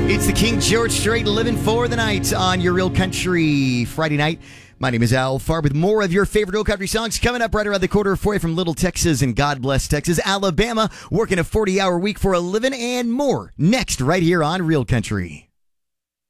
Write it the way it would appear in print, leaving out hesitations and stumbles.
It's the King George Strait living for the night on your Real Country Friday night. My name is Al Farb with more of your favorite Real Country songs coming up right around the corner for you from Little Texas and God bless Texas, Alabama, working a 40-hour week for a living and more. Next, right here on Real Country.